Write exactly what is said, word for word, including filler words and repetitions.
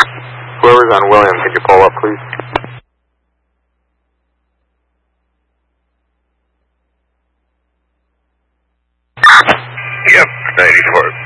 Whoever's on William, could you pull up, please? Yep, ninety-four.